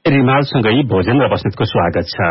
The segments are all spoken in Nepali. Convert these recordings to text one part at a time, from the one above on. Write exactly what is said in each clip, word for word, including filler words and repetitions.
रिमालसँगै भोजन र बस्नेतको स्वागत छ।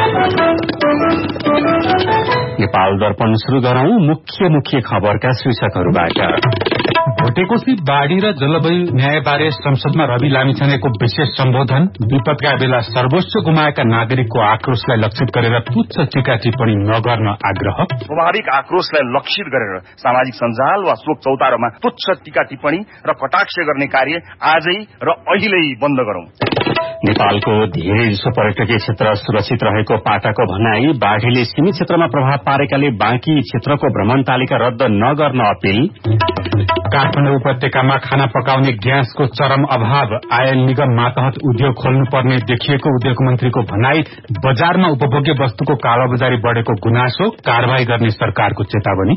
नेपाल दर्पण शुरू गरौं मुख्य मुख्य खबरका शीर्षकहरूबाट। भोटेकोशी बाढ़ी र जलवायु न्यायबारे संसदमा रवि लामिछानेको विशेष सम्बोधन, विपदका बेला सर्वस्व गुमाएका नागरिकको आक्रोशलाई लक्षित गरेर तुच्छ टीका टिप्पणी नगर्न आग्रह। स्वाभाविक आक्रोशलाई लक्षित गरेर सामाजिक सञ्जाल वा शोक चौतारोमा तुच्छ टीका टिप्पणी र कटाक्ष गर्ने कार्य आजै र अहिले बन्द गरौं। नेपालको धेरै जसो पर्यटकीय क्षेत्र सुरक्षित रहेको पाटाको भनाई, बाढ़ीले सीमित क्षेत्रमा प्रभाव पारेकाले बाँकी क्षेत्रको भ्रमण तालिका रद्द नगर्न अपील। काठमाडौँ उपत्यकामा खाना पकाउने ग्यासको चरम अभाव, आयल निगम मातहत उद्योग खोल्नुपर्ने देखिएको उद्योग मन्त्रीको भनाई। बजारमा उपभोग्य वस्तुको कालोबजारी बढ़ेको गुनासो, कारवाही गर्ने सरकारको चेतावनी।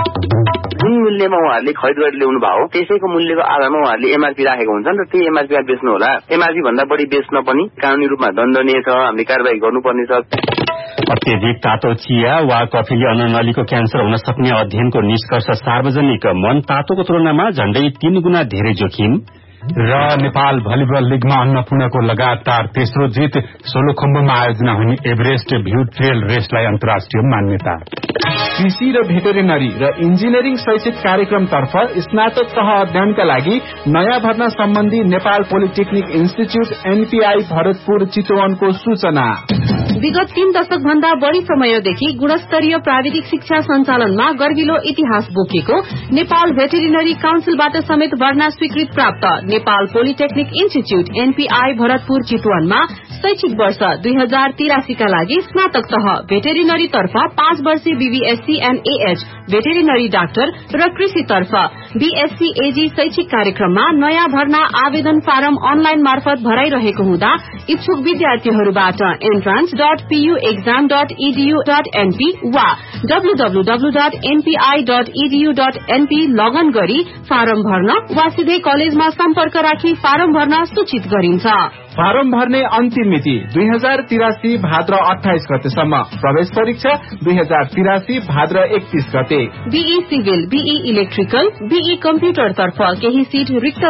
जुन मूल्यमा उहाँहरूले खरिद गरेर ल्याउनु भयो त्यसैको मूल्यको आधारमा उहाँहरूले एमआरपी राखेको हुन्छन् र त्यही एमआरपीमा बेच्नु होला। एमआरपी भन्दा बढी बेच्न पनि कानूनी रूपमा दण्डनीय छ, हामीले कारवाही गर्नुपर्ने छ। अत्यधिक तातो चिया वा कफीले अन्ननलीको क्यान्सर हुन सक्ने अध्ययनको निष्कर्ष सार्वजनिक। मन तातोको तुलनामा झण्डै तीन गुणा धेरै जोखिम। र नेपाल भलिबल लिगमा अन्नपूर्णको लगातार तेस्रो जित, सोलुखुम्बुमा आयोजना हुने एभरेस्ट भ्यू ट्रेल रेसलाई अन्तर्राष्ट्रिय मान्यता। कृषि र भेटेरिनरी र इन्जिनियरिङ शैक्षिक कार्यक्रमतर्फ स्नातक तह अध्ययनका लागि नयाँ भर्ना सम्बन्धी Nepal polytechnic institute NPI Bharatpur चितवनको सूचना। विगत तीन दशक भन्दा बढ़ी समयदेखि गुणस्तरीय प्राविधिक शिक्षा सञ्चालनमा गर्विलो इतिहास बोकेको नेपाल भेटेरिनरी काउन्सिलबाट समेत भर्ना स्वीकृत प्राप्त Nepal polytechnic institute NPI Bharatpur चितवनमा शैक्षिक वर्ष दुई हजार तिरासीका लागि स्नातक तह भेटेरिनरी तर्फ पाँच वर्षीय BVSc and AH veterinary doctor र कृषि तर्फ बीएससी एजी शैक्षिक कार्यक्रममा नयाँ भर्ना आवेदन फारम अनलाइन मार्फत भराइरहेको हुँदा इच्छुक विद्यार्थीहरूबाट entrance dot PU exam dot इडीयू dot NP वा डब्लूडब्लूडब्लू dot NPI dot इडीयू dot NP लगन गरी फारम भर्न वा सिधै कलेजमा सम्पर्क राखी फारम भर्न सूचित गरिन्छ। फारम भर्ने अन्तिम मिति दुई हजार तिरासी भाद्र अठाइस गतेसम्म। प्रवेश परीक्षा दुई हजार तिरासी भाद्र एकतीस गते। Be civil, be electrical, be computer तर्फ केही सीट रिक्त